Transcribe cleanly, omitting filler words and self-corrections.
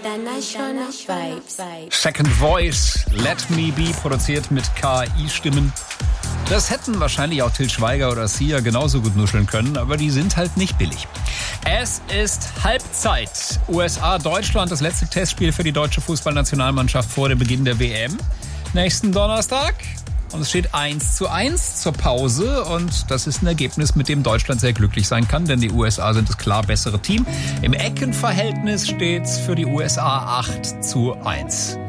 International Vibes. Second Voice, Let Me Be, produziert mit KI-Stimmen. Das hätten wahrscheinlich auch Til Schweiger oder Sia genauso gut nuscheln können, aber die sind halt nicht billig. Es ist Halbzeit. USA-Deutschland, das letzte Testspiel für die deutsche Fußballnationalmannschaft vor dem Beginn der WM. Nächsten Donnerstag. Und es steht 1:1 zur Pause und das ist ein Ergebnis, mit dem Deutschland sehr glücklich sein kann, denn die USA sind das klar bessere Team. Im Eckenverhältnis steht's für die USA 8:1.